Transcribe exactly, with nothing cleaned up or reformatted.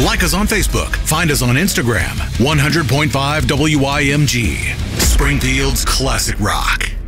Like us on Facebook. Find us on Instagram. one hundred point five W I M G. Springfield's classic rock.